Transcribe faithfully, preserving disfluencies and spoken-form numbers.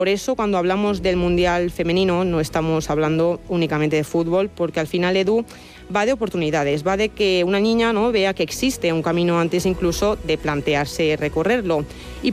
Por eso, cuando hablamos del Mundial femenino, no estamos hablando únicamente de fútbol, porque al final, Edu, va de oportunidades, va de que una niña, ¿no?, vea que existe un camino antes incluso de plantearse recorrerlo. Y